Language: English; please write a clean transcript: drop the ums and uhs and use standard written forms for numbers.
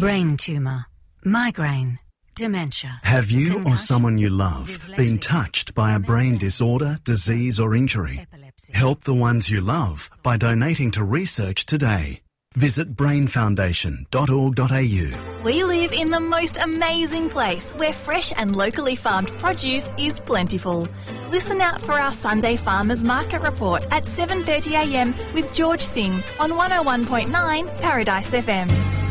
brain tumour, migraine, dementia. Have you or someone you love been touched by a brain disorder, disease or injury? Help the ones you love by donating to research today. Visit brainfoundation.org.au. We live in the most amazing place where fresh and locally farmed produce is plentiful. Listen out for our Sunday Farmers Market Report at 7:30 a.m. with George Singh on 101.9 Paradise FM.